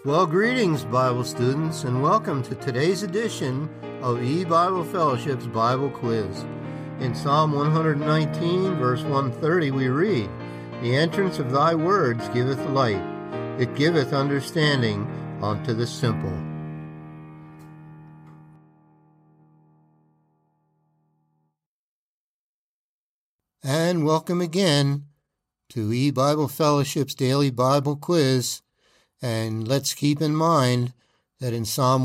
Well, greetings, Bible students, and welcome to today's edition of E-Bible Fellowship's Bible Quiz. In Psalm 119, verse 130, we read, "The entrance of thy words giveth light, it giveth understanding unto the simple." And welcome again to E-Bible Fellowship's Daily Bible Quiz. And let's keep in mind that in Psalm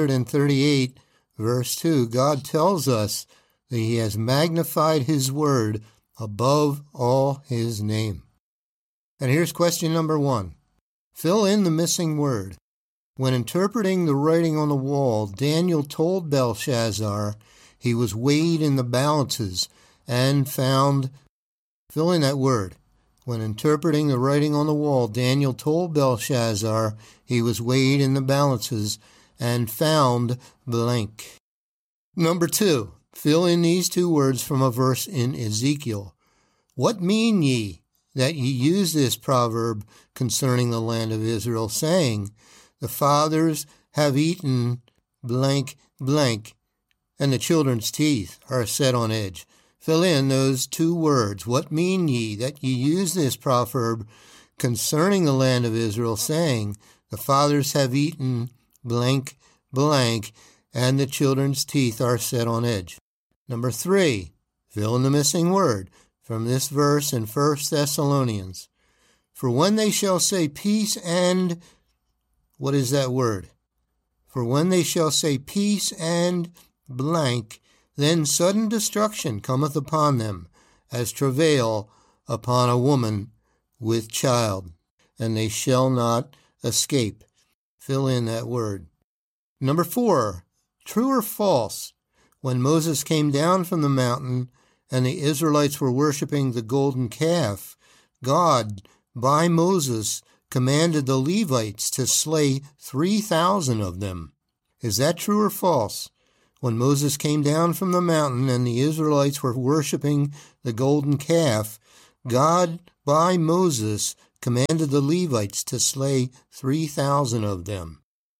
138, verse 2, God tells us that He has magnified His word above all His name. And here's question number 1. Fill in the missing word. When interpreting the writing on the wall, Daniel told Belshazzar he was weighed in the balances and found, fill in that word. When interpreting the writing on the wall, Daniel told Belshazzar he was weighed in the balances and found blank. Number 2, fill in these two words from a verse in Ezekiel. What mean ye that ye use this proverb concerning the land of Israel, saying, the fathers have eaten blank blank, and the children's teeth are set on edge? Fill in those two words. What mean ye that ye use this proverb concerning the land of Israel, saying, the fathers have eaten blank blank, and the children's teeth are set on edge? Number 3, fill in the missing word from this verse in 1 Thessalonians. For when they shall say peace and, what is that word? For when they shall say peace and blank, then sudden destruction cometh upon them, as travail upon a woman with child, and they shall not escape. Fill in that word. Number 4, true or false? When Moses came down from the mountain and the Israelites were worshiping the golden calf, God, by Moses, commanded the Levites to slay 3,000 of them. Is that true or false? When Moses came down from the mountain and the Israelites were worshiping the golden calf, God, by Moses, commanded the Levites to slay 3,000 of them.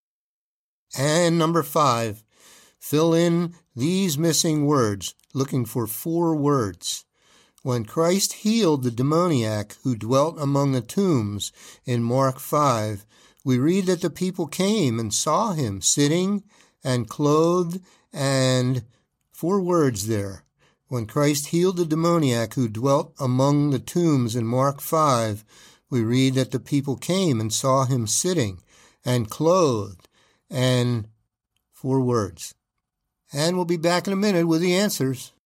And number 5, fill in these missing words, looking for 4 words. When Christ healed the demoniac who dwelt among the tombs in Mark 5, we read that the people came and saw him sitting and clothed, and 4 words there. When Christ healed the demoniac who dwelt among the tombs in Mark 5, we read that the people came and saw him sitting and clothed, and 4 words. And we'll be back in a minute with the answers.